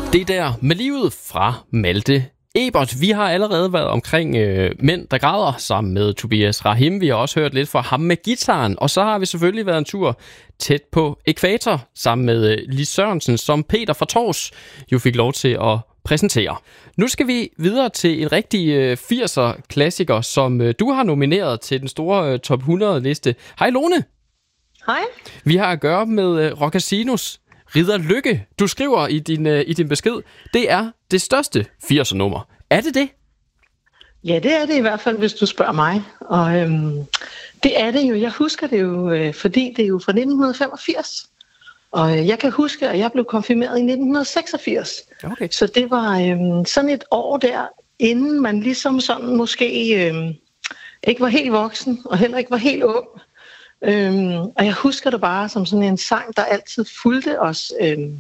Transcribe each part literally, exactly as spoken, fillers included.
Det der med livet fra Malte Ebert. Vi har allerede været omkring øh, mænd, der græder, sammen med Tobias Rahim. Vi har også hørt lidt fra ham med gitaren. Og så har vi selvfølgelig været en tur tæt på ækvator, sammen med øh, Lis Sørensen, som Peter fra Tors jo fik lov til at præsentere. Nu skal vi videre til en rigtig øh, firser-klassiker, som øh, du har nomineret til den store øh, top hundrede-liste. Hej Lone! Hej. Vi har at gøre med øh, Roccasinos Ridder Lykke. Du skriver i din, øh, i din besked, det er det største firser-nummer. Er det det? Ja, det er det i hvert fald, hvis du spørger mig. Og øhm, det er det jo. Jeg husker det jo, øh, fordi det er jo fra nitten femogfirs. Og øh, jeg kan huske, at jeg blev konfirmeret i nitten seksogfirs. Okay. Så det var øhm, sådan et år der, inden man ligesom sådan måske øhm, ikke var helt voksen, og heller ikke var helt ung. Øhm, og jeg husker det bare som sådan en sang, der altid fulgte os, øhm,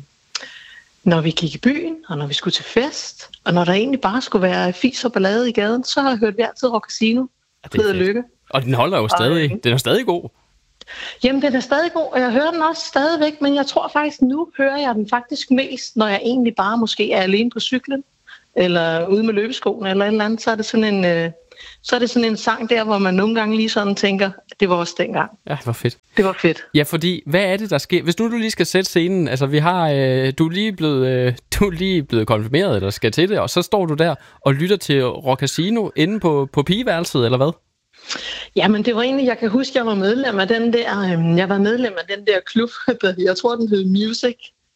når vi gik i byen, og når vi skulle til fest, og når der egentlig bare skulle være fis og ballade i gaden, så har jeg hørt vi altid Roccasino, Ridder Lykke. Og den holder jo stadig, og, den er stadig god. Jamen, den er stadig god, og jeg hører den også stadigvæk, men jeg tror faktisk, nu hører jeg den faktisk mest, når jeg egentlig bare måske er alene på cyklen, eller ude med løbeskoene, eller et eller andet, så er det sådan en... Øh, Så er det sådan en sang der, hvor man nogle gange lige sådan tænker, det var også dengang. Ja, det var fedt. Det var fedt. Ja, fordi hvad er det, der sker? Hvis nu du lige skal sætte scenen, altså vi har, øh, du er lige blevet, øh, du er lige blevet konfirmeret, eller skal til det, og så står du der og lytter til Roccasino inde på, på pigeværelset, eller hvad? Jamen, det var egentlig, jeg kan huske, jeg var medlem af den der, øh, jeg var medlem af den der klub, der, jeg tror, den hed Music.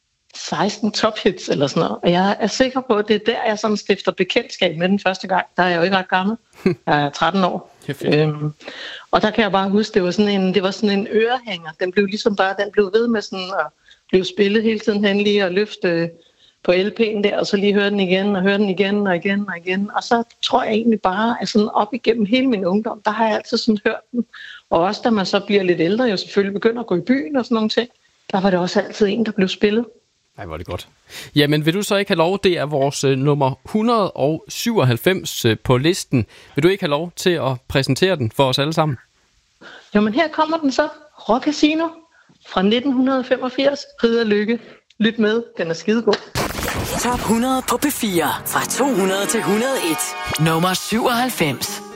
seksten top hits eller sådan noget. Og jeg er sikker på, at det er der, jeg sådan stifter bekendtskab med den første gang. Der er jeg jo ikke ret gammel. Jeg er tretten år. Øhm, og der kan jeg bare huske, det var sådan en, det var sådan en ørehænger. Den blev ligesom bare, den blev ved med sådan at blive spillet hele tiden hen lige og løfte på L P'en der, og så lige høre den igen og høre den igen og igen og igen. Og så tror jeg egentlig bare, at sådan op igennem hele min ungdom, der har jeg altid sådan hørt den. Og også da man så bliver lidt ældre, jo selvfølgelig begynder at gå i byen og sådan nogle ting, der var det også altid en, der blev spillet. Ej, hvor er det godt. Jamen, vil du så ikke have lov, det er vores øh, nummer et hundrede og syvoghalvfems øh, på listen. Vil du ikke have lov til at præsentere den for os alle sammen? Jo, men her kommer den så. Roccasino fra nitten femogfirs. Ridder Lykke. Lyt med, den er skidegod. Top hundrede på P fire. Fra to hundrede til et hundrede og en. Nummer syvoghalvfems.